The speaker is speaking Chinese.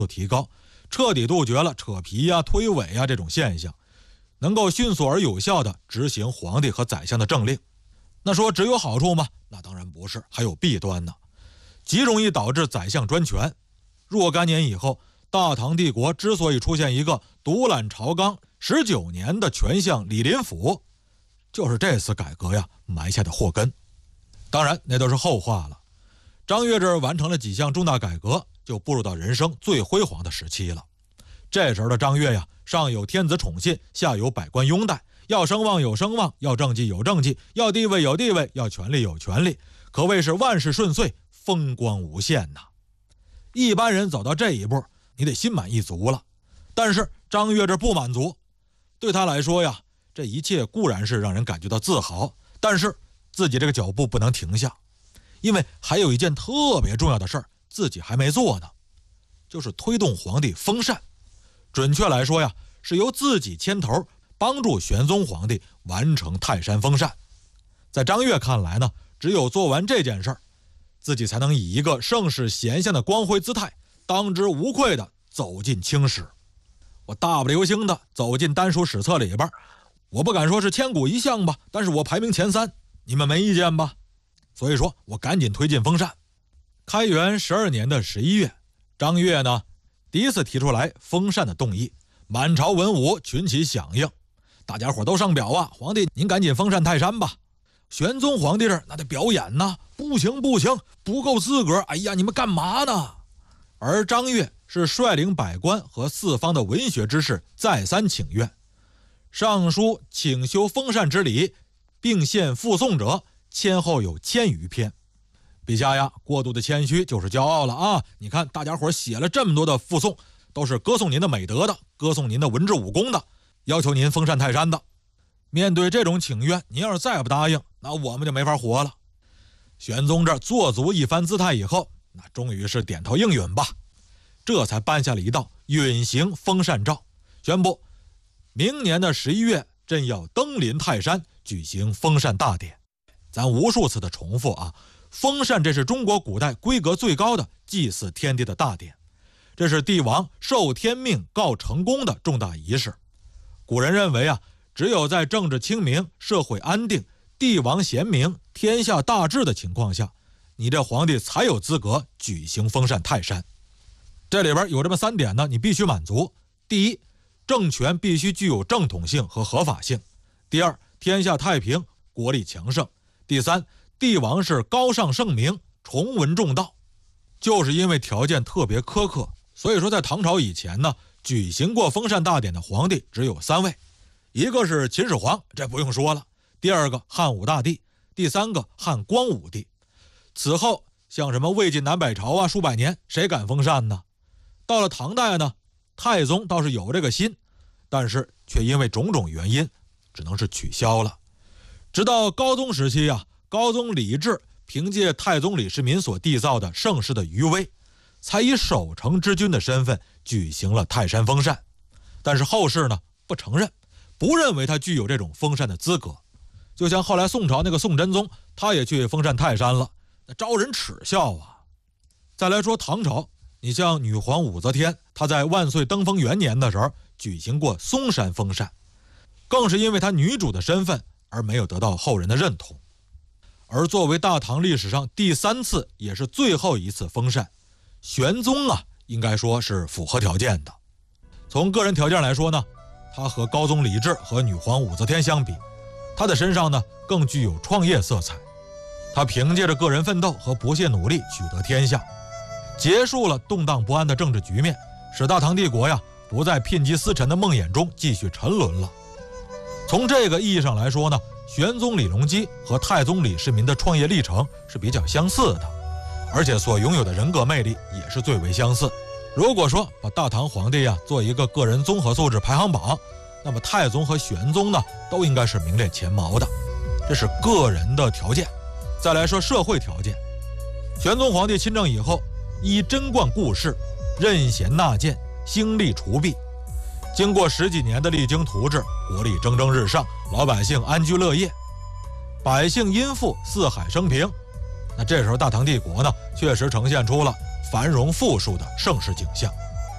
度提高，彻底杜绝了扯皮呀、推诿呀这种现象，能够迅速而有效地执行皇帝和宰相的政令。那说只有好处吗？那当然不是，还有弊端呢，极容易导致宰相专权。若干年以后，大唐帝国之所以出现一个独揽朝纲19年的权相李林甫，就是这次改革呀埋下的祸根。当然那都是后话了。张悦这儿完成了几项重大改革，就步入到人生最辉煌的时期了。这时候的张悦呀，上有天子宠信，下有百官拥戴，要声望有声望，要政绩有政绩，要地位有地位，要权力有权力，可谓是万事顺遂，风光无限呐。一般人走到这一步，你得心满意足了。但是张悦这不满足，对他来说呀，这一切固然是让人感觉到自豪，但是自己这个脚步不能停下，因为还有一件特别重要的事儿自己还没做呢，就是推动皇帝封禅。准确来说呀，是由自己牵头帮助玄宗皇帝完成泰山封禅。在张悦看来呢，只有做完这件事儿，自己才能以一个盛世贤相的光辉姿态，当之无愧地走进青史。我大不流星的走进单书史册里边，我不敢说是千古一项吧，但是我排名前3，你们没意见吧？所以说我赶紧推进封禅。开元12年的11月，张悦呢第一次提出来封禅的动议，满朝文武群起响应，大家伙都上表啊，皇帝您赶紧封禅泰山吧。玄宗皇帝这儿那得表演呢，不行不行，不够资格，哎呀你们干嘛呢？而张悦是率领百官和四方的文学之士再三请愿，上书请修封禅之礼，并献附颂者先后有1000余篇。陛下呀，过度的谦虚就是骄傲了啊！你看大家伙写了这么多的附颂，都是歌颂您的美德的，歌颂您的文治武功的，要求您封禅泰山的。面对这种请愿，您要是再不答应，那我们就没法活了。玄宗这做足一番姿态以后，那终于是点头应允吧，这才颁下了一道允行封禅诏，宣布明年的11月朕要登临泰山举行封禅大典。咱无数次的重复啊，封禅这是中国古代规格最高的祭祀天地的大典，这是帝王受天命告成功的重大仪式。古人认为啊，只有在政治清明、社会安定、帝王贤明、天下大治的情况下，你这皇帝才有资格举行封禅泰山。这里边有这么3点呢，你必须满足。第一，政权必须具有正统性和合法性；第二，天下太平，国力强盛；第三，帝王是高尚圣明，崇文重道。就是因为条件特别苛刻，所以说在唐朝以前呢，举行过封禅大典的皇帝只有3位，一个是秦始皇，这不用说了；第二个汉武大帝；第三个汉光武帝。此后像什么魏晋南北朝啊，数百年谁敢封禅呢？到了唐代呢，太宗倒是有这个心，但是却因为种种原因只能是取消了。直到高宗时期啊，高宗李治凭借太宗李世民所缔造的盛世的余威，才以守成之君的身份举行了泰山封禅。但是后世呢不承认，不认为他具有这种封禅的资格。就像后来宋朝那个宋真宗，他也去封禅泰山了，那招人耻笑啊。再来说唐朝，你像女皇武则天，她在万岁登封元年的时候举行过嵩山封禅，更是因为她女主的身份而没有得到后人的认同。而作为大唐历史上第3次也是最后一次封禅，玄宗啊应该说是符合条件的。从个人条件来说呢，他和高宗李治和女皇武则天相比，他的身上呢更具有创业色彩。他凭借着个人奋斗和不懈努力取得天下，结束了动荡不安的政治局面，使大唐帝国呀不在牝鸡司晨的梦魇中继续沉沦了。从这个意义上来说呢，玄宗李隆基和太宗李世民的创业历程是比较相似的，而且所拥有的人格魅力也是最为相似。如果说把大唐皇帝做一个个人综合素质排行榜，那么太宗和玄宗呢都应该是名列前茅的，这是个人的条件。再来说社会条件，玄宗皇帝亲政以后，依贞观故事，任贤纳谏，兴利除弊，经过10几年的励精图治，国力蒸蒸日上，老百姓安居乐业，百姓殷富，四海升平。那这时候大唐帝国呢，确实呈现出了繁荣富庶的盛世景象。